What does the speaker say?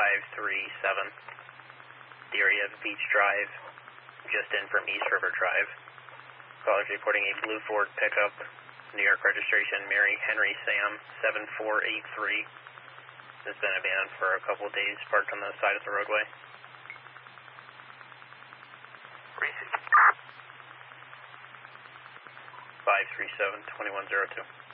537. The area of Beach Drive, just in from East River Drive. Callers reporting a blue Ford pickup, New York registration, Mary Henry Sam 7483. Has been abandoned for a couple of days, parked on the side of the roadway. 537-2102.